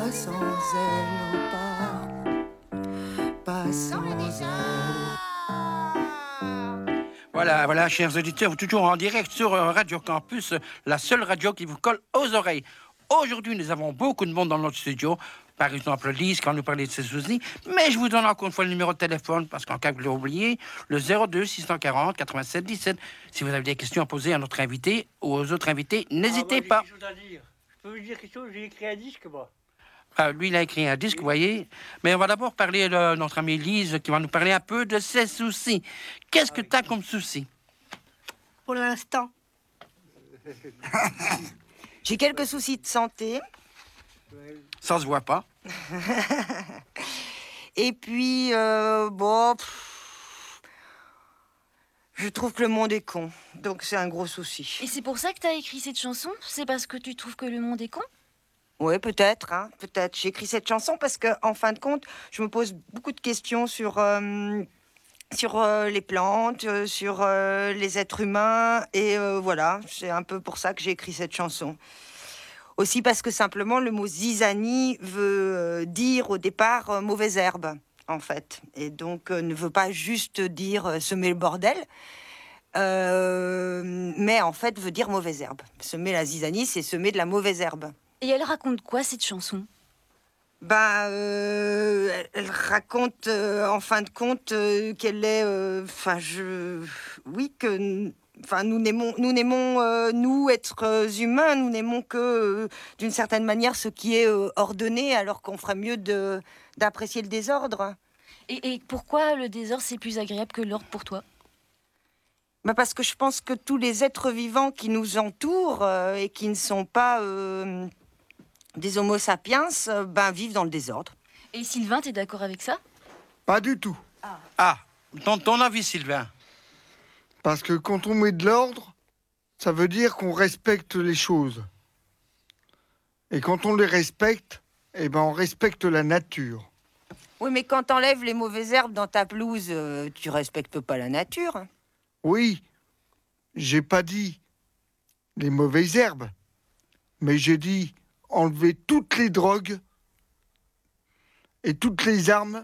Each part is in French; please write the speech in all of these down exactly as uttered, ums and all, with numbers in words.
pas sans elle, oh, pas, pas sans elle. Voilà, voilà, chers auditeurs, toujours en direct sur Radio Campus, la seule radio qui vous colle aux oreilles. Aujourd'hui, nous avons beaucoup de monde dans notre studio. Par exemple, Lise, quand nous parlait de ses soucis. Mais je vous donne encore une fois le numéro de téléphone, parce qu'en cas que vous l'avez oublié, le zéro deux six cent quarante quatre-vingt-sept dix-sept. Si vous avez des questions à poser à notre invité ou aux autres invités, n'hésitez ah, moi, pas. J'ai quelque chose à dire. Je peux vous dire quelque chose, j'ai écrit un disque, moi. Ah, lui, il a écrit un disque, vous voyez. Mais on va d'abord parler de notre amie Lise, qui va nous parler un peu de ses soucis. Qu'est-ce que tu as comme souci? Pour l'instant. J'ai quelques soucis de santé. Ça se voit pas. Et puis, euh, bon, pff, je trouve que le monde est con. Donc c'est un gros souci. Et c'est pour ça que tu as écrit cette chanson? C'est parce que tu trouves que le monde est con? Oui, peut-être, hein, peut-être. J'ai écrit cette chanson parce que, en fin de compte, je me pose beaucoup de questions sur, euh, sur euh, les plantes, euh, sur euh, les êtres humains. Et euh, voilà, c'est un peu pour ça que j'ai écrit cette chanson. Aussi parce que simplement le mot zizanie veut euh, dire au départ euh, mauvaise herbe, en fait. Et donc euh, ne veut pas juste dire euh, semer le bordel, euh, mais en fait veut dire mauvaise herbe. Semer la zizanie, c'est semer de la mauvaise herbe. Et elle raconte quoi, cette chanson? Bah, euh, elle, elle raconte euh, en fin de compte euh, qu'elle est... Enfin, je... Oui, que... Enfin, nous n'aimons, nous, n'aimons euh, nous, êtres humains, nous n'aimons que, euh, d'une certaine manière, ce qui est euh, ordonné, alors qu'on ferait mieux de, d'apprécier le désordre. Et, et pourquoi le désordre, c'est plus agréable que l'ordre pour toi? Bah parce que je pense que tous les êtres vivants qui nous entourent euh, et qui ne sont pas euh, des homo sapiens, euh, ben, vivent dans le désordre. Et Sylvain, t'es d'accord avec ça? Pas du tout. Ah, ah ton, ton avis, Sylvain? Parce que quand on met de l'ordre, ça veut dire qu'on respecte les choses. Et quand on les respecte, eh ben on respecte la nature. Oui, mais quand t'enlèves les mauvaises herbes dans ta pelouse, euh, tu respectes pas la nature. Oui, j'ai pas dit les mauvaises herbes, mais j'ai dit enlever toutes les drogues et toutes les armes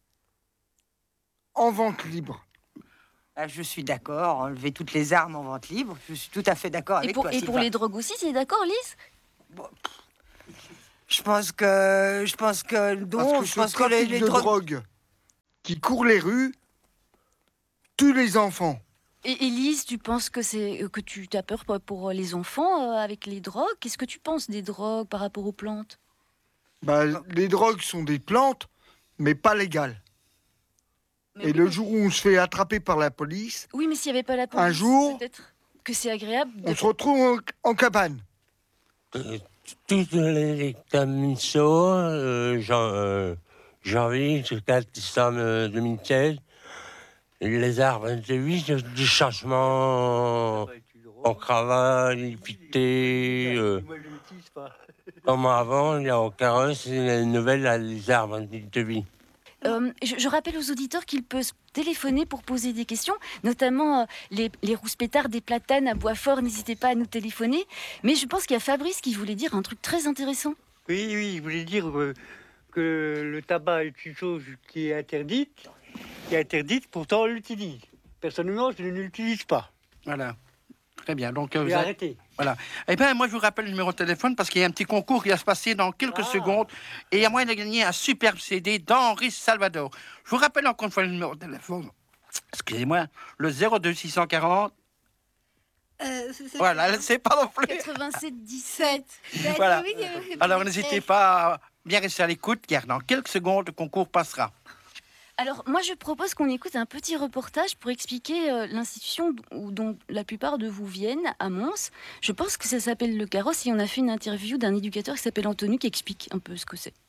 en vente libre. Ah, je suis d'accord, enlever toutes les armes en vente libre, je suis tout à fait d'accord avec et pour, toi, Et Sylvain. pour les drogues aussi, tu es d'accord, Lise? Bon, je pense que... Je pense que... Non, Parce que je ce pense que les, trafic les de drogues... drogue qui court les rues tue les enfants. Et Elise, tu penses que c'est que tu as peur pour les enfants euh, avec les drogues? Qu'est-ce que tu penses des drogues par rapport aux plantes? Bah, les drogues sont des plantes, mais pas légales. Mais Et oui, le mais... jour où on se fait attraper par la police, Oui, mais s'il n'y avait pas la police, un jour, peut-être que c'est agréable. De... on se retrouve en, en cabane. Euh, toutes les commissions, euh, euh, janvier jusqu'à décembre deux mille seize, les arbres de vie, du changement en cravate, épité, euh, comme avant, il y a en carrosse, les nouvelles, les arbres de vie. Euh, je, je rappelle aux auditeurs qu'ils peuvent téléphoner pour poser des questions, notamment euh, les, les rouspétards des platanes à bois fort, n'hésitez pas à nous téléphoner. Mais je pense qu'il y a Fabrice qui voulait dire un truc très intéressant. Oui, oui, je voulais dire que, que le tabac est une chose qui est interdite, qui est interdite, pourtant on l'utilise. Personnellement, je ne l'utilise pas. Voilà. Très bien. Donc, euh, vous arrêtez. Voilà. Eh bien, moi, je vous rappelle le numéro de téléphone parce qu'il y a un petit concours qui va se passer dans quelques ah. secondes et il y a moyen de gagner un superbe C D d'Henri Salvador. Je vous rappelle encore une fois le numéro de téléphone. Excusez-moi. Le zéro deux six cent quarante. Euh, c'est, c'est voilà, c'est pas non plus. quatre-vingt-sept dix-sept. Voilà. Alors, n'hésitez pas à bien rester à l'écoute car dans quelques secondes, le concours passera. Alors, moi, je propose qu'on écoute un petit reportage pour expliquer euh, l'institution dont la plupart de vous viennent, à Mons. Je pense que ça s'appelle Le Carrosse et on a fait une interview d'un éducateur qui s'appelle Anthony qui explique un peu ce que c'est.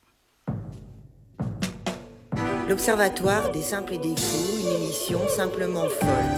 L'Observatoire des simples et des fous, une émission simplement folle.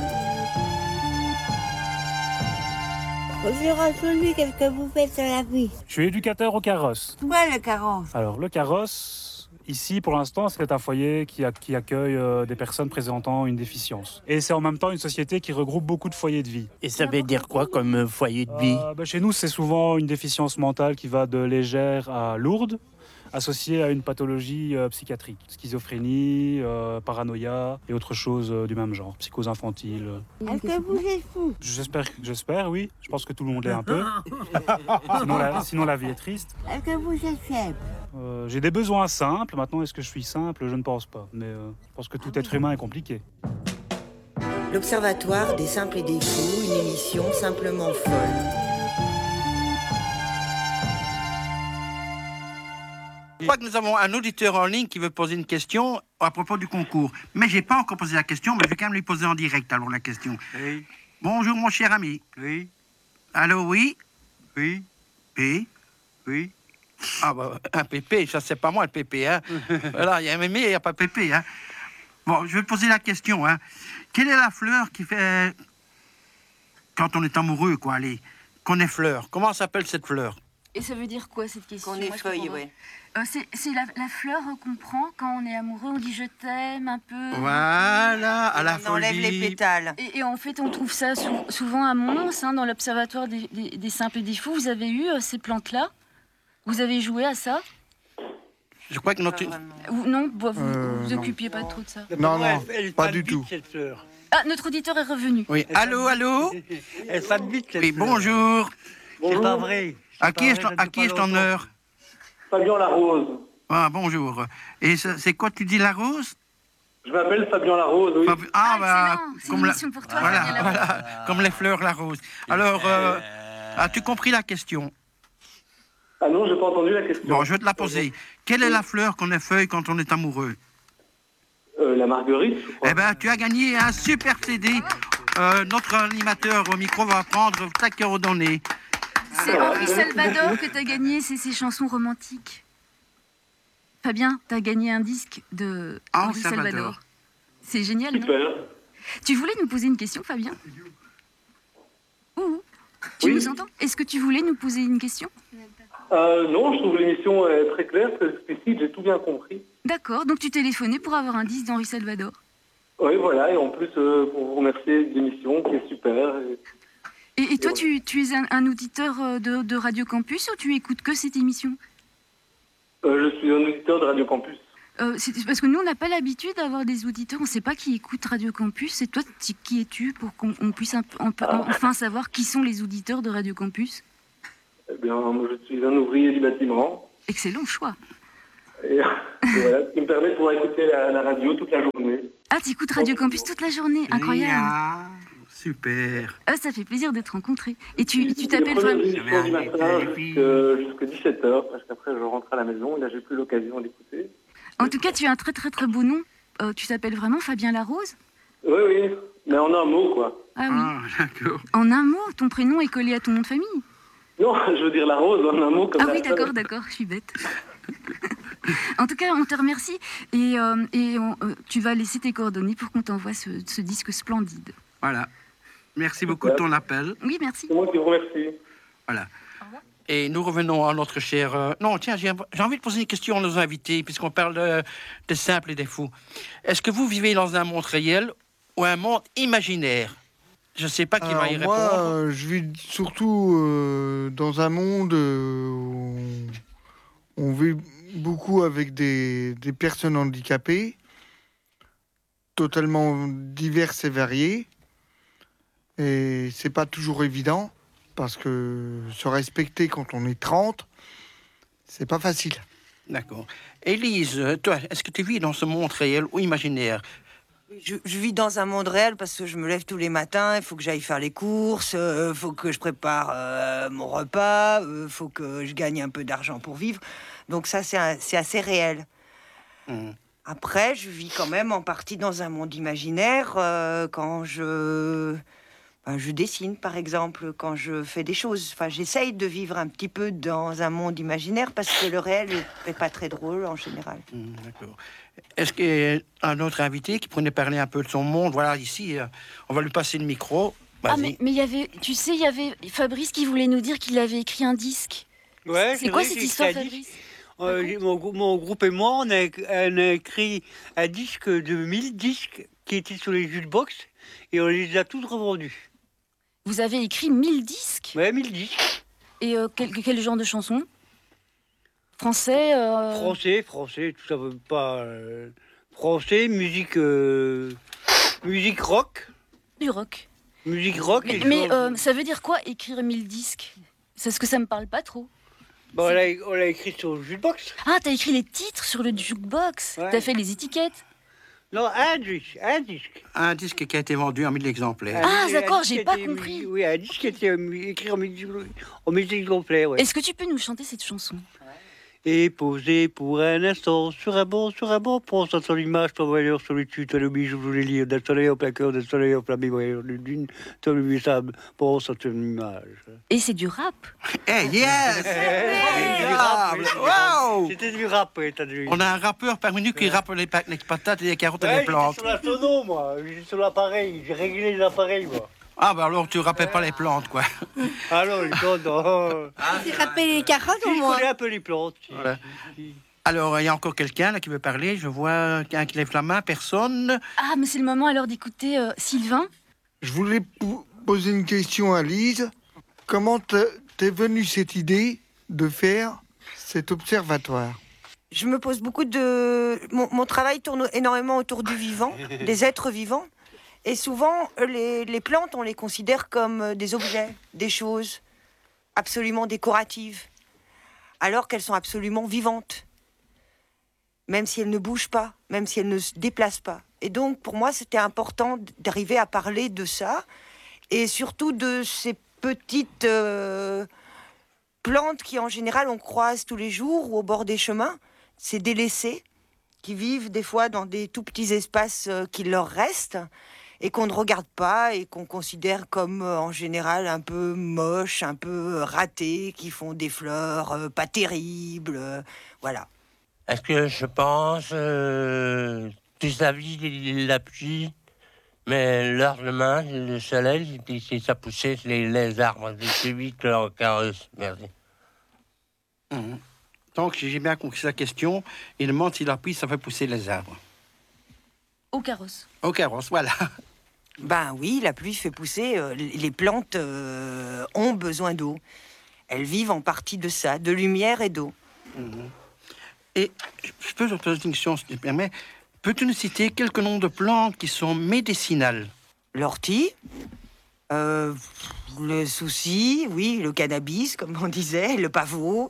Bonjour Anthony, qu'est-ce que vous faites dans la vie? Je suis éducateur au Carrosse. Quoi le Carrosse? Alors, le Carrosse... Ici, pour l'instant, c'est un foyer qui, a, qui accueille euh, des personnes présentant une déficience. Et c'est en même temps une société qui regroupe beaucoup de foyers de vie. Et ça veut dire quoi comme euh, foyer de vie? euh, bah, Chez nous, c'est souvent une déficience mentale qui va de légère à lourde. associées à une pathologie euh, psychiatrique, schizophrénie, euh, paranoïa et autres choses euh, du même genre, psychose infantile. Est-ce que vous êtes fou? J'espère, j'espère, oui. Je pense que tout le monde l'est un peu. Sinon la, sinon la vie est triste. Est-ce que vous êtes faible? Euh, j'ai des besoins simples. Maintenant, est-ce que je suis simple? Je ne pense pas. Mais euh, je pense que tout être humain est compliqué. L'Observatoire des simples et des fous, une émission simplement folle. Je crois que nous avons un auditeur en ligne qui veut poser une question à propos du concours. Mais j'ai pas encore posé la question, mais je vais quand même lui poser en direct alors la question. Oui, Bonjour mon cher ami. oui, Allô, oui? oui, Oui? oui. Ah bah, un pépé, ça c'est pas moi le pépé, hein. Voilà, il y a un mémé, il n'y a pas pépé, hein. Bon, je vais te poser la question, hein. Quelle est la fleur qui fait... Quand on est amoureux, quoi, allez, qu'on est fleur. Comment s'appelle cette fleur? Et ça veut dire quoi cette question? Qu'on Moi, je effeuille, comprends pas. oui. Euh, c'est c'est la, la fleur qu'on prend quand on est amoureux, on dit je t'aime un peu. Voilà, à la On enlève les folie. pétales. Et, et en fait, on trouve ça sou- souvent à Mons, hein, dans l'Observatoire des, des- des simples et des fous. Vous avez eu euh, ces plantes-là? Vous avez joué à ça? Je crois que notre... Pas vraiment. Ou non, bah, vous Euh, vous non. occupiez pas trop de ça. Non, non, elle, elle pas fane du vite, tout. cette fleur. Ah, notre auditeur est revenu. Oui, allô, allô? Elle fane vite, cette Oui, fleur. bonjour. C'est pas vrai. À C'est qui pas est-ce vrai, à ça qui fait est-ce pas longtemps. honneur? Fabien Larose. Ah, bonjour. Et ça- c'est quoi, tu dis la rose? Je m'appelle Fabien Larose, oui. Fab- Ah, bah, excellent. C'est comme une la... mission pour toi, Voilà, Fabien Larose. voilà, comme les fleurs, la rose. Alors, euh, as-tu compris la question? Ah non, j'ai pas entendu la question. Bon, je vais te la poser. Quelle est la fleur qu'on effeuille quand on est amoureux? Euh, la marguerite, je crois. Eh ben, tu as gagné un super C D. Euh, notre animateur au micro va prendre ta coordonnée. C'est Henri Salvador que t'as gagné, c'est ses chansons romantiques. Fabien, t'as gagné un disque de Henri Henri Salvador. Salvador. C'est génial, non? Super. Tu voulais nous poser une question, Fabien? Ouh, tu Oui. nous entends? Est-ce que tu voulais nous poser une question? Euh, non, je trouve l'émission euh, très claire, très explicite, j'ai tout bien compris. D'accord, donc tu téléphonais pour avoir un disque d'Henri Salvador. Oui, voilà, et en plus, euh, pour vous remercier de l'émission qui est super. Et... Et, et toi, Ouais. tu, tu es un, un auditeur euh, de, de Radio Campus ou tu écoutes que cette émission? Euh, je suis un auditeur de Radio Campus. Euh, c'est parce que nous, on n'a pas l'habitude d'avoir des auditeurs, on ne sait pas qui écoute Radio Campus. Et toi, tu- qui es-tu pour qu'on on puisse un peu- un peu- enfin savoir qui sont les auditeurs de Radio Campus? Eh bien, moi, je suis un ouvrier du bâtiment. Excellent choix. Et, et voilà, ce qui me permet de pouvoir écouter la, la radio toute la journée. Ah, tu écoutes Radio Campus toute la journée, incroyable. Ah, super. Ah, ça fait plaisir d'être rencontré. Et tu tu C'est t'appelles les premières vraiment... émissions du matin Arrêtez. jusqu'à jusqu'à dix-sept heures, parce qu'après, je rentre à la maison, et là, j'ai plus l'occasion d'écouter. En tout cas, tu as un très très très beau nom. Euh, tu t'appelles vraiment Fabien Larose? Oui, oui, mais en un mot, quoi. Ah oui. Ah, d'accord. En un mot, ton prénom est collé à ton nom de famille. Non, je veux dire la rose, en un mot, comme Ah la oui, fleur. d'accord, d'accord, je suis bête. En tout cas, on te remercie et, euh, et on- euh, tu vas laisser tes coordonnées pour qu'on t'envoie ce, ce disque splendide. Voilà. Merci beaucoup de ton appel. Oui, merci. C'est moi qui vous remercie. Voilà. Et nous revenons à notre cher... euh, Non, tiens, j'ai j'ai envie de poser une question à nos invités, puisqu'on parle de- des simples et des fous. Est-ce que vous vivez dans un monde réel ou un monde imaginaire? Je ne sais pas qui va y Alors, moi, répondre. euh, je vis surtout euh, dans un monde euh, où on vit beaucoup avec des, des personnes handicapées, totalement diverses et variées. Et c'est pas toujours évident, parce que se respecter quand on est trente, c'est pas facile. D'accord. Élise, toi, est-ce que tu vis dans ce monde réel ou imaginaire? Je, je vis dans un monde réel parce que je me lève tous les matins, il faut que j'aille faire les courses, il euh, faut que je prépare euh, mon repas, il euh, faut que je gagne un peu d'argent pour vivre. Donc ça, c'est un- c'est assez réel. Hmm. Après, je vis quand même en partie dans un monde imaginaire euh, quand je, ben, je dessine, par exemple, quand je fais des choses. Enfin, j'essaye de vivre un petit peu dans un monde imaginaire parce que le réel n'est pas très drôle en général. Hmm, d'accord. Est-ce qu'il y a un autre invité qui pourrait parler un peu de son monde? Voilà, ici, euh, on va lui passer le micro. Vas-y. Ah, mais mais il y avait, tu sais, il y avait Fabrice qui voulait nous dire qu'il avait écrit un disque. Ouais, C'est quoi vrai, cette j'ai histoire, écrit un disque. Fabrice? Euh, j'ai- mon, grou- mon groupe et moi, on a, on a écrit un disque de mille disques qui étaient sur les jukebox et on les a tous revendus. Vous avez écrit mille disques. Ouais, mille disques. Et euh, quel, quel genre de chansons? Français euh... Français, français, tout ça veut pas. Euh, français, musique, euh, musique rock. Du rock. Musique rock. Mais, mais euh, ça veut dire quoi écrire mille disques? C'est ce que ça me parle pas trop. Bon, on l'a, on l'a écrit sur le jukebox. Ah, t'as écrit les titres sur le jukebox. Ouais. T'as fait les étiquettes. Non, un disque, un disque. Un disque qui a été vendu en mille exemplaires. Ah, Un- d'accord, un disque j'ai qui pas a été- compris. Oui, un disque qui a été euh, écrit en musique, en musique exemplaire, ouais. Est-ce que tu peux nous chanter cette chanson? Et posé pour un instant sur un banc, sur un banc, pense à son image, ton voyeur, solitude, toi le bijou, je voulais lire, d'un soleil en plein cœur, d'un soleil en plein mémoire, d'une dune, toi le sable, pense à ton image. Et c'est du rap. Hey, yes! Du rap, oui, Wow! C'était du rap, oui, t'as dit. On a un rappeur parmi nous qui rappe les, pa- les patates et les carottes et Ouais, les j'étais plantes. sur la sono, moi, j'étais sur l'appareil, j'ai réglé l'appareil, moi. Ah, bah alors tu rappelles pas les plantes, quoi. Alors, les plantes, non. Tu rappelles les carottes Si, au je moins. connais un peu les plantes. si. Voilà. Alors, il y a encore quelqu'un là qui veut parler. Je vois quelqu'un qui lève la main. Personne. Ah, mais c'est le moment alors d'écouter euh, Sylvain. Je voulais po- poser une question à Lise. Comment te- t'es venue cette idée de faire cet observatoire? Je me pose beaucoup de... Mon, mon travail tourne énormément autour du vivant, des êtres vivants. Et souvent, les, les plantes, on les considère comme des objets, des choses absolument décoratives, alors qu'elles sont absolument vivantes, même si elles ne bougent pas, même si elles ne se déplacent pas. Et donc, pour moi, c'était important d'arriver à parler de ça, et surtout de ces petites euh, plantes qui, en général, on croise tous les jours ou au bord des chemins, ces délaissés, qui vivent des fois dans des tout petits espaces euh, qui leur restent, et qu'on ne regarde pas et qu'on considère comme euh, en général un peu moches, un peu ratés, qui font des fleurs euh, pas terribles, euh, voilà. Est-ce que je pense, euh, toute la vie, la pluie, mais l'ornement, le soleil, puis si ça poussait les, les arbres, c'est vite leur carrosse. Merci. Mhm. Donc, si j'ai bien compris sa question, il demande si la pluie, ça fait pousser les arbres. Au carrosse. Au carrosse, voilà. Ben oui, la pluie fait pousser, euh, les plantes euh, ont besoin d'eau. Elles vivent en partie de ça, de lumière et d'eau. Mhm. Et je peux te poser une question, si tu me permets. Peux-tu nous citer quelques noms de plantes qui sont médicinales? L'ortie, euh, le souci, oui, le cannabis, comme on disait, le pavot,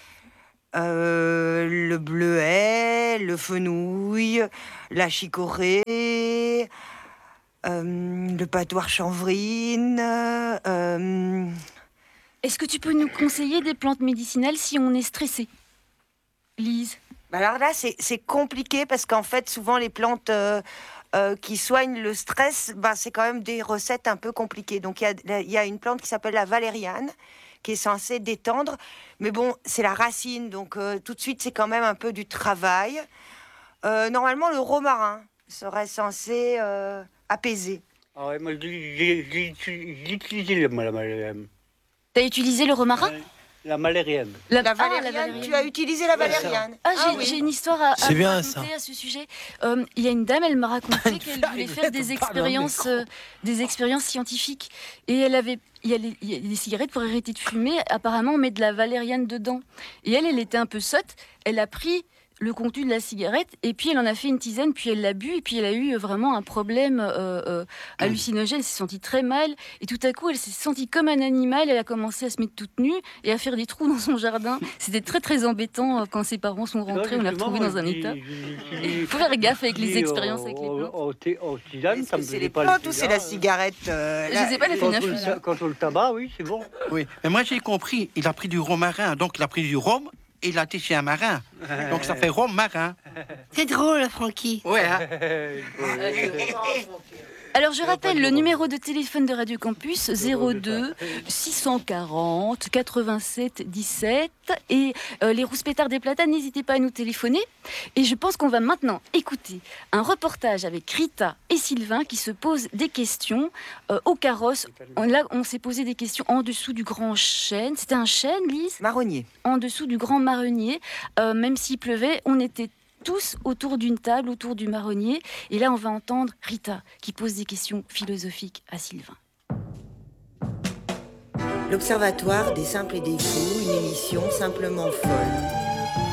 euh, le bleuet, le fenouil, la chicorée, euh, le patoir chanvrine. Euh... Est-ce que tu peux nous conseiller des plantes médicinales si on est stressé, Lise? Alors là, c'est c'est compliqué parce qu'en fait, souvent, les plantes euh, euh, qui soignent le stress, ben, c'est quand même des recettes un peu compliquées. Donc, il y a, il y a une plante qui s'appelle la valériane, qui est censée détendre. Mais bon, c'est la racine, donc euh, tout de suite, c'est quand même un peu du travail. Euh, normalement, le romarin serait censé euh, apaiser. Ah ouais, moi, j'ai j'ai- j'ai- j'ai utilisé la, la valériane. T'as utilisé le romarin? Ouais, la valériane. La, La ah, valériane, tu as utilisé la valériane. Ah, j'ai Ah oui. j'ai une histoire à, à C'est vous bien, raconter ça. à ce sujet. Euh, Il y a une dame, elle m'a raconté qu'elle voulait faire des expériences, euh, des expériences scientifiques. Et elle avait, il y, a les- il y a des cigarettes pour arrêter de fumer. Apparemment, on met de la valériane dedans. Et elle, elle était un peu sotte. Elle a pris le contenu de la cigarette et puis elle en a fait une tisane, puis elle l'a bu et puis elle a eu vraiment un problème euh, euh, hallucinogène. Elle s'est sentie très mal et tout à coup elle s'est sentie comme un animal. Elle a commencé à se mettre toute nue et à faire des trous dans son jardin. C'était très très embêtant euh, quand ses parents sont rentrés. On l'a retrouvée dans un état. Il faut faire gaffe avec les expériences avec les plantes. En tisane, Est-ce ça que me c'est faisait les pas plantes le ou c'est la sida. cigarette euh, Je la- sais pas, elle a fait Quand une on, le, infusion. quand on le tabac, oui, c'est bon. Oui. Mais moi, j'ai compris. Il a pris du romarin, donc il a pris du rhum et il a été chez un marin. Donc ça fait rhum marin. C'est drôle, Francky. Ouais, hein. Alors je rappelle le numéro de téléphone de Radio Campus zéro deux six cent quarante quatre-vingt-sept dix-sept et euh, les rouspétards des platanes, n'hésitez pas à nous téléphoner. Et je pense qu'on va maintenant écouter un reportage avec Rita et Sylvain qui se posent des questions euh, au carrosse. On, là, on s'est posé des questions en dessous du grand chêne. C'était un chêne, Lise? Marronnier. En dessous du grand marronnier. Euh, même s'il pleuvait, on était tous autour d'une table, autour du marronnier. Et là, on va entendre Rita qui pose des questions philosophiques à Sylvain. L'Observatoire des simples et des fous, une émission simplement folle.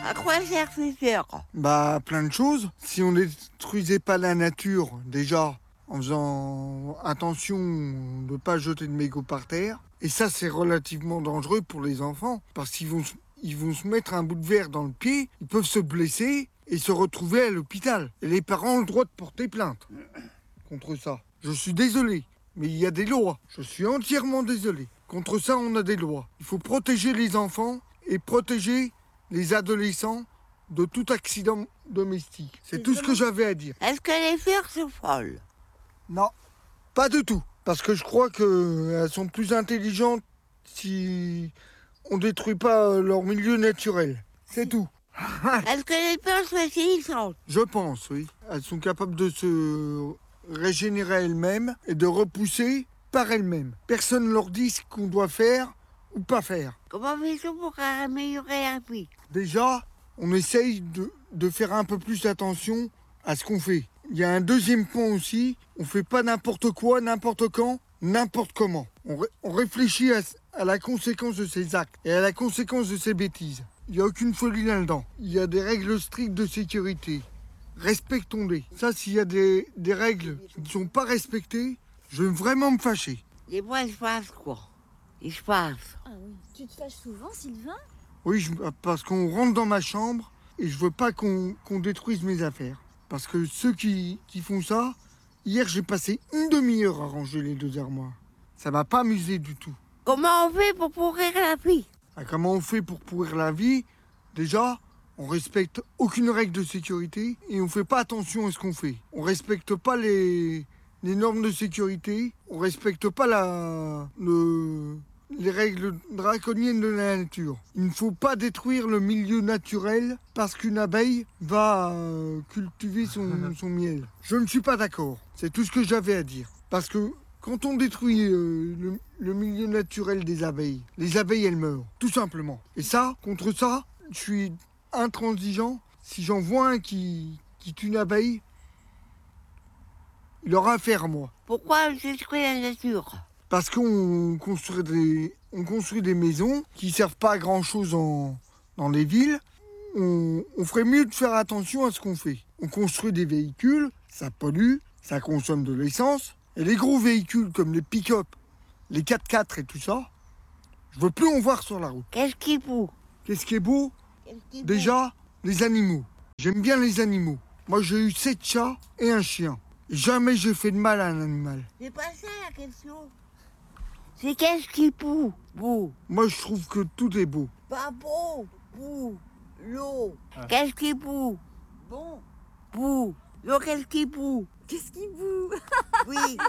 À quoi sert ce faire? Bah, plein de choses. Si on détruisait pas la nature, déjà, en faisant attention de ne pas jeter de mégots par terre, et ça, c'est relativement dangereux pour les enfants, parce qu'ils vont, ils vont se mettre un bout de verre dans le pied, ils peuvent se blesser et se retrouver à l'hôpital. Et les parents ont le droit de porter plainte contre ça. Je suis désolé, mais il y a des lois. Je suis entièrement désolé. Contre ça, on a des lois. Il faut protéger les enfants et protéger les adolescents de tout accident domestique. C'est tout ce que j'avais à dire. Est-ce que les fleurs sont folles? Non, pas du tout. Parce que je crois qu'elles sont plus intelligentes si on détruit pas leur milieu naturel. C'est tout. Est-ce que les fleurs sont intelligentes? Je pense, oui. Elles sont capables de se régénérer elles-mêmes et de repousser par elles-mêmes. Personne ne leur dit ce qu'on doit faire ou pas faire. Comment fait-on pour améliorer la vie? Déjà, on essaye de, de faire un peu plus attention à ce qu'on fait. Il y a un deuxième point aussi, on fait pas n'importe quoi, n'importe quand, n'importe comment. On, ré, on réfléchit à, à la conséquence de ses actes et à la conséquence de ses bêtises. Il n'y a aucune folie là-dedans. Il y a des règles strictes de sécurité. Respectons-les. Ça, s'il y a des, des règles qui ne sont pas respectées, je vais vraiment me fâcher. Et moi, je passe quoi? Et je passe. Ah oui. Tu te fâches souvent, Sylvain? Oui, je, parce qu'on rentre dans ma chambre et je veux pas qu'on qu'on détruise mes affaires. Parce que ceux qui, qui font ça, hier j'ai passé une demi-heure à ranger les deux armoires. Ça m'a pas amusé du tout. Comment on fait pour pourrir la vie? Ah, comment on fait pour pourrir la vie? Déjà, on respecte aucune règle de sécurité et on fait pas attention à ce qu'on fait. On respecte pas les, les normes de sécurité, on respecte pas la, le, les règles draconiennes de la nature. Il ne faut pas détruire le milieu naturel parce qu'une abeille va euh, cultiver son, son miel. Je ne suis pas d'accord. C'est tout ce que j'avais à dire. Parce que quand on détruit euh, le, le milieu naturel des abeilles, les abeilles, elles meurent, tout simplement. Et ça, contre ça, je suis intransigeant. Si j'en vois un qui, qui tue une abeille, il aura affaire à moi. Pourquoi on détruit la nature? Parce qu'on construit des, on construit des maisons qui ne servent pas à grand-chose en, dans les villes. On, on ferait mieux de faire attention à ce qu'on fait. On construit des véhicules, ça pollue, ça consomme de l'essence. Et les gros véhicules comme les pick-up, les quatre-quatre et tout ça, je veux plus en voir sur la route. Qu'est-ce qui est beau? Qu'est-ce qui est beau? Qu'est-ce qui est beau? Déjà, les animaux. J'aime bien les animaux. Moi, j'ai eu sept chats et un chien. Et jamais j'ai fait de mal à un animal. C'est pas ça la question. C'est qu'est-ce qui est beau? Beau. Moi, je trouve que tout est beau. Pas beau. Beau. L'eau. Qu'est-ce qui est beau? Bon. Beau. L'eau, qu'est-ce qui est beau? Qu'est-ce qui boue? Oui.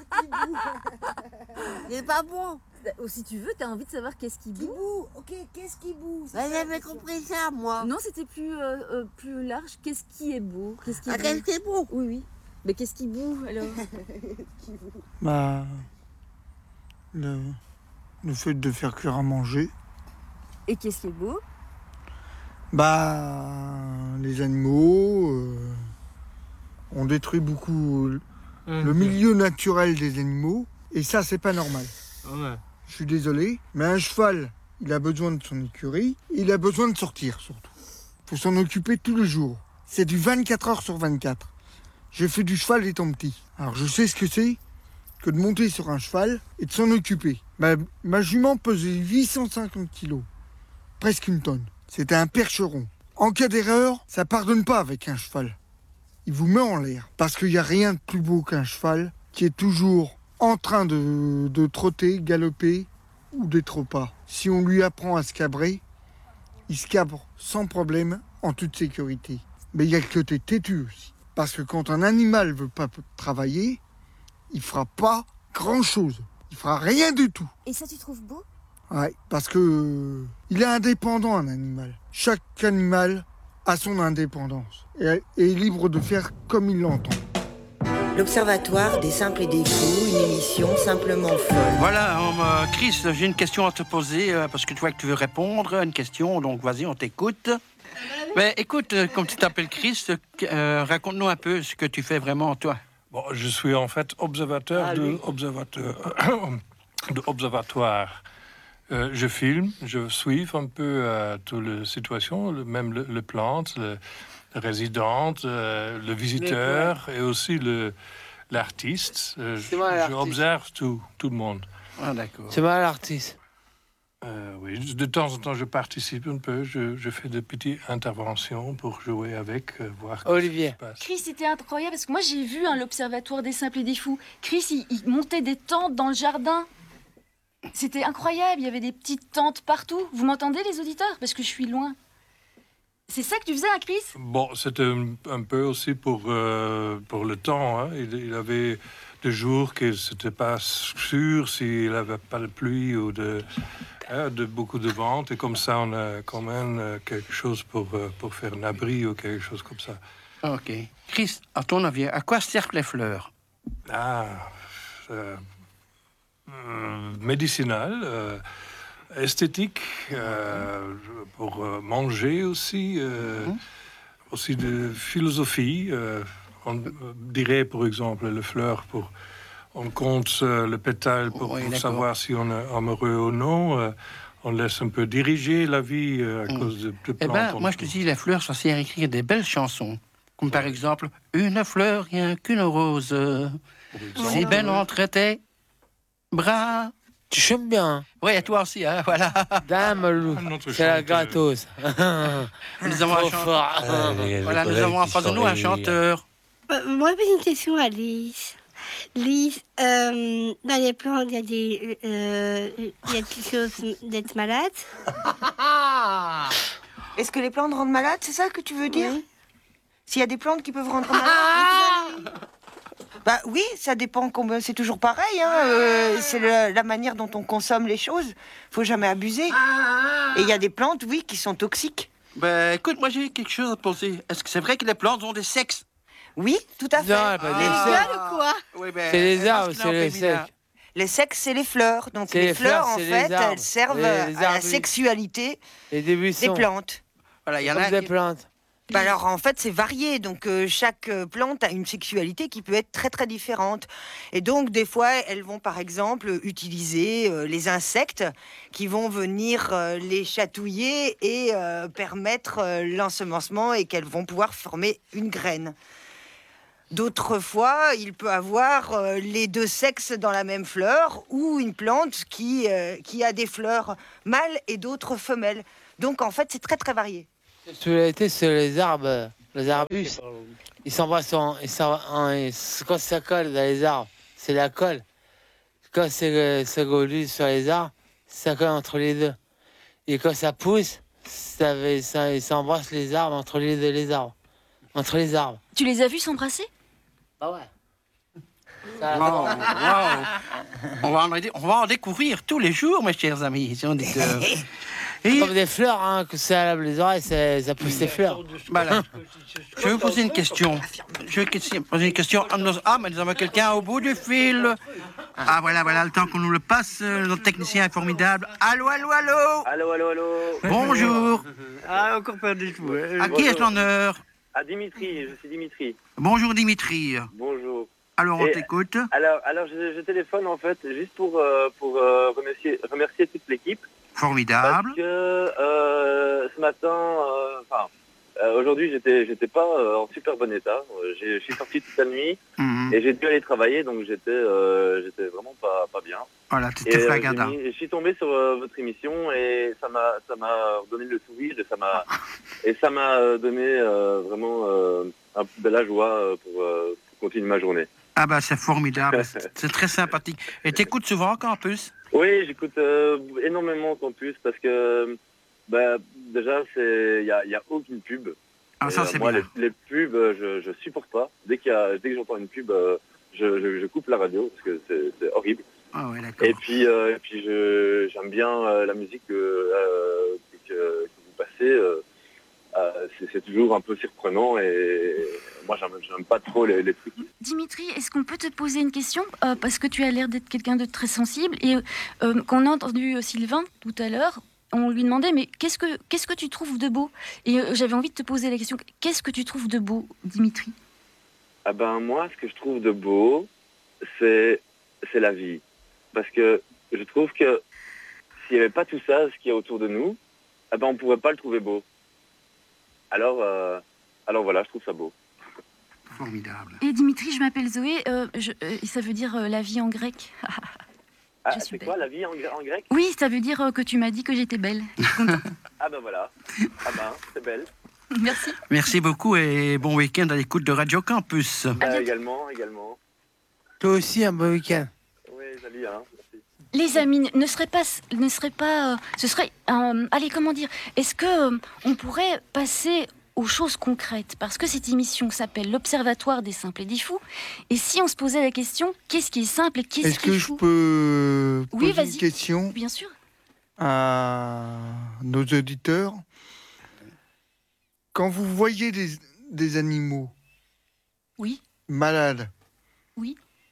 C'est pas bon. Si tu veux, t'as envie de savoir qu'est-ce qui Qui boue? boue. Ok, qu'est-ce qui boue? Ben, j'avais compris ça, moi. Non, c'était plus, euh, euh, plus large. Qu'est-ce qui est beau? Qu'est-ce qui Ah, boue? qu'est-ce qui est beau? Oui, oui. Mais qu'est-ce qui boue alors? Bah, le, le fait de faire cuire à manger. Et qu'est-ce qui est beau? Bah, les animaux. Euh, on détruit beaucoup le milieu naturel des animaux. Et ça, c'est pas normal. Ouais. Je suis désolé, mais un cheval, il a besoin de son écurie. Il a besoin de sortir, surtout. Il faut s'en occuper tous les jours. C'est du vingt-quatre heures sur vingt-quatre. J'ai fait du cheval étant petit. Alors, je sais ce que c'est que de monter sur un cheval et de s'en occuper. Ma, ma jument pesait huit cent cinquante kilos. Presque une tonne. C'était un percheron. En cas d'erreur, ça pardonne pas avec un cheval. Il vous met en l'air. Parce qu'il n'y a rien de plus beau qu'un cheval qui est toujours en train de, de trotter, galoper ou d'être au pas. Si on lui apprend à se cabrer, il se cabre sans problème, en toute sécurité. Mais il y a le côté têtu aussi. Parce que quand un animal veut pas travailler, il fera pas grand-chose. Il fera rien du tout. Et ça, tu trouves beau? Ouais, parce que euh, il est indépendant, un animal. Chaque animal a son indépendance et est libre de faire comme il l'entend. L'Observatoire des simples et des fous, une émission simplement folle. Voilà, euh, Chris, j'ai une question à te poser, euh, parce que tu vois que tu veux répondre à une question, donc vas-y, on t'écoute. Mais écoute, euh, comme tu t'appelles Chris, euh, raconte-nous un peu ce que tu fais vraiment, toi. Bon, je suis en fait observateur Ah, de, oui. observateur, de observatoire Euh, je filme, je suis un peu euh, toutes les situations, le- même le, le plante, le, le résident, euh, le visiteur et aussi le, l'artiste. Euh, C'est moi, je- l'artiste. J'observe tout, tout le monde. Ah, d'accord. C'est moi l'artiste. Euh, oui, de temps en temps, je participe un peu, je, je fais des petites interventions pour jouer avec, euh, voir Olivier. ce qui se passe. Chris, c'était incroyable parce que moi j'ai vu hein, l'Observatoire des simples et des fous. Chris, il, il montait des tentes dans le jardin. C'était incroyable, il y avait des petites tentes partout. Vous m'entendez les auditeurs? Parce que je suis loin. C'est ça que tu faisais, hein, Chris? Bon, c'était un, un peu aussi pour, euh, pour le temps. Hein. Il, il avait des jours que c'était pas sûr s'il avait pas de pluie ou de, hein, de beaucoup de vent. Et comme ça, on a quand même euh, quelque chose pour, euh, pour faire un abri ou quelque chose comme ça. Ok. Chris, à ton avis, à quoi servent les fleurs? Ah, euh, euh, médicinal, euh, esthétique, euh, pour euh, manger aussi, euh, Mhm. aussi de philosophie. euh, on euh, dirait, par exemple, les fleurs pour... On compte euh, le pétale pour, Oui, pour d'accord. savoir si on est amoureux ou non. euh, on laisse un peu diriger la vie euh, à Mm. cause de, de Eh plantes. ben, on moi, je te trouve. dis, les fleurs, ça sert à écrire des belles chansons. Comme par exemple, une fleur, rien qu'une rose. Si belle entre tes bras. Tu chantes bien. Hein. Oui, et toi aussi, hein, voilà. Dame Lou. Un autre C'est la chanteur. gratos. Nous avons un Trop chanteur. fort. Euh, Voilà, les nous avons en collègues face de qui nous sont un réunis. chanteur. Euh, moi, j'ai une question à Lise. Lise, euh, dans les plantes, il y a des, euh, il y a quelque chose d'être malade. Est-ce que les plantes rendent malades, c'est ça que tu veux dire? Oui. S'il y a des plantes qui peuvent rendre malades? Bah oui, ça dépend. Combien... C'est toujours pareil. Hein, euh, c'est le- la manière dont on consomme les choses. Faut jamais abuser. Et il y a des plantes, oui, qui sont toxiques. Ben, écoute, moi, j'ai quelque chose à te poser. Est-ce que c'est vrai que les plantes ont des sexes? Oui, tout à fait. Non, pas des Les sexes. gueules ou quoi? Oui, ben, C'est les parce arbres, qu'il est c'est en les féminin. secs. Les sexes, c'est les fleurs. Donc C'est les, les fleurs, fleurs, en c'est les fait, arbres. elles servent Les- les à la arbustes. sexualité Et des buissons. des plantes. Voilà, il y en Comme a des qui... plantes. Bah alors en fait c'est varié, donc euh, chaque euh, plante a une sexualité qui peut être très très différente. Et donc des fois elles vont par exemple utiliser euh, les insectes qui vont venir euh, les chatouiller et euh, permettre euh, l'ensemencement et qu'elles vont pouvoir former une graine. D'autres fois, il peut avoir euh, les deux sexes dans la même fleur ou une plante qui, euh, qui a des fleurs mâles et d'autres femelles. Donc en fait c'est très très varié. Sous l'été, c'est les arbres, les arbustes. Ils s'embrassent en, ils s'en- en- ils- quand ça colle dans les arbres, c'est la colle. Quand c'est ça colle sur les arbres, ça colle entre les deux. Et quand ça pousse, ça, va- ça, ils s'embrassent les arbres entre les deux, les arbres. Entre les arbres. Tu les as vus s'embrasser? Ah ouais. Ça- Wow, wow. On, va en, on va en découvrir tous les jours, mes chers amis, auditeurs. Et Comme des fleurs, hein, que ça lave les oreilles, ça, ça pousse des fleurs. voilà. Je vais vous poser une question. Je vais que- poser une question. à nos- Ah, mais nous avons quelqu'un au bout du fil. Ah, voilà, voilà, le temps qu'on nous le passe. euh, Notre technicien est formidable. Allô, allô, allô. Allô, allô, allô. Bonjour. Ah, encore pas du tout. hein. À qui est l'honneur? Ah, Dimitri, je suis Dimitri. Bonjour, Dimitri. Bonjour. Alors, on Et- t'écoute. Alors, alors je, je téléphone en fait juste pour, euh, pour euh, remercier, remercier toute l'équipe. Formidable. Parce que euh, ce matin, euh, enfin, euh, aujourd'hui, j'étais, j'étais pas euh, en super bon état. Euh, j'ai- Je suis sorti toute la nuit Mhm. et j'ai dû aller travailler, donc j'étais, euh, j'étais vraiment pas, pas bien. Voilà, Et c'était euh, j'ai flagada. mis- je suis tombé sur euh, votre émission et ça m'a, ça m'a donné le sourire et ça m'a, et ça m'a euh, donné euh, vraiment euh, un peu de la joie euh, pour, euh, pour continuer ma journée. Ah, bah, c'est formidable. C'est c'est très sympathique. Et t'écoutes souvent, Campus? Oui, j'écoute euh, énormément Campus parce que bah, déjà, il n'y a, y a aucune pub. Ah, Et, ça, euh, c'est moi, bien. les, les pubs, euh, je, je supporte pas. Dès, qu'il y a, dès que j'entends une pub, euh, je, je, je coupe la radio parce que c'est, c'est horrible. Ah, ouais, d'accord. Et puis, euh, et puis je, j'aime bien euh, la musique que, euh, que, que vous passez. Euh, euh, c'est, c'est toujours un peu surprenant et moi, j'aime, j'aime pas trop les, les trucs. Dimitri, est-ce qu'on peut te poser une question euh, parce que tu as l'air d'être quelqu'un de très sensible et euh, qu'on a entendu euh, Sylvain tout à l'heure, on lui demandait mais qu'est-ce que qu'est-ce que tu trouves de beau? Et euh, j'avais envie de te poser la question, qu'est-ce que tu trouves de beau, Dimitri? Ah ben moi, ce que je trouve de beau, c'est, c'est la vie. Parce que je trouve que s'il n'y avait pas tout ça, ce qu'il y a autour de nous, eh ben, on ne pourrait pas le trouver beau. Alors, euh, alors voilà, je trouve ça beau. Formidable. Et Dimitri, je m'appelle Zoé, euh, je, euh, ça veut dire euh, la vie en grec. Ah, Je suis c'est belle. quoi la vie en, gr- en grec? Oui, ça veut dire euh, que tu m'as dit que j'étais belle. Je suis contente. Ah ben voilà. Ah ben, c'est belle. Merci. Merci beaucoup et bon week-end à l'écoute de Radio Campus. Bah, également, également. Toi aussi, un bon week-end. Oui, salut, hein. Merci. Les amis, ne serait pas, ne serait pas, euh, ce serait, euh, allez, comment dire, est-ce que euh, on pourrait passer aux choses concrètes, parce que cette émission s'appelle l'Observatoire des simples et des fous, et si on se posait la question, qu'est-ce qui est simple et qu'est-ce Est-ce qui est que je fou? peux Oui, poser vas-y. une question Bien sûr. à nos auditeurs? Quand vous voyez des, des animaux Oui. malades Oui.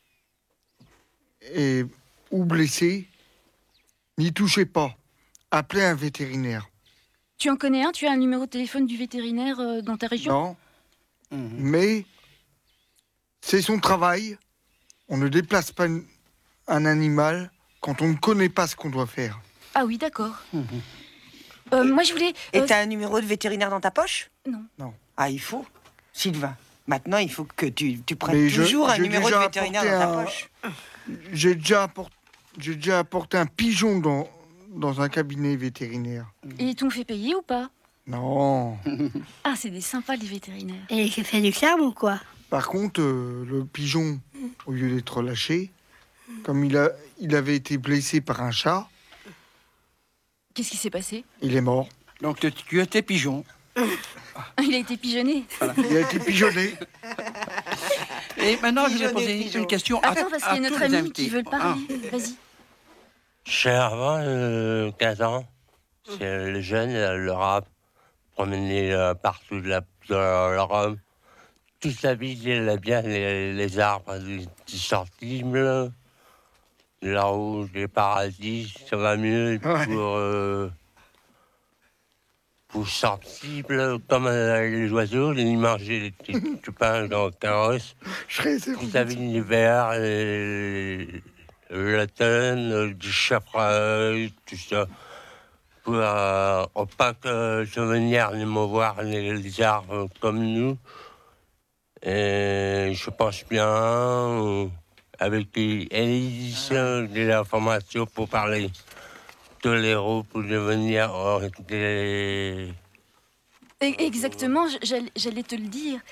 et, ou blessés, n'y touchez pas. Appelez un vétérinaire. Tu en connais un? Tu as un numéro de téléphone du vétérinaire euh, dans ta région? Non. Mais c'est son travail. On ne déplace pas une- un animal quand on ne connaît pas ce qu'on doit faire. Ah oui, d'accord. Euh, moi, je voulais. Et euh, t'as un numéro de vétérinaire dans ta poche? Non. Non. Ah, il faut, Sylvain. Maintenant, il faut que tu, tu prennes Mais je- toujours un j'ai numéro de déjà vétérinaire apporté dans ta un- poche. J'ai déjà, apport- j'ai déjà apporté un pigeon dans, dans un cabinet vétérinaire. Et ils t'ont fait payer ou pas? Non. Ah, c'est des sympas, les vétérinaires. Et j'ai fait du charme ou quoi? Par contre, euh, le pigeon, au lieu d'être lâché, comme il, a, il avait été blessé par un chat, Qu'est-ce qui s'est passé? il est mort. Donc tu, tu étais pigeon. Il a été pigeonné. Il a été pigeonné. Et maintenant, je vais Pigeonner, poser pigeon. une question à, Attends, parce à qu'il y a tous notre les ami qui invités. veut le parler. Ah. Vas-y. Chez avant, euh, quinze ans, c'est les jeunes, euh, le rap, promener euh, partout de la, de l'Europe. Toute la vie, il aime bien les, les arbres, les petits sortibles, là-haut, les paradis, ça va mieux Ouais. pour, euh, pour sortibles, comme euh, les oiseaux, les manger les petits petits pains dans le carrosse. Je serais Toute la vie, l'hiver, et l'automne, euh, du chevreuil, tout ça. Pour euh, pas que je venir les me voir les, les arbres comme nous. Et je pense bien, euh, avec les éditions de l'information pour parler de l'héros, pour devenir euh, des... E- Exactement, j- j'allais j'allais te le dire.